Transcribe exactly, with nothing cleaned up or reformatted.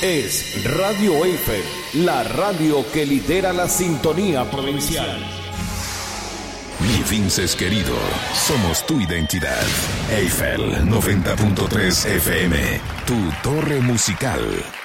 es Radio Eiffel, la radio que lidera la sintonía provincial. Mi Vinces querido, somos tu identidad. Eiffel noventa punto tres F M, tu torre musical.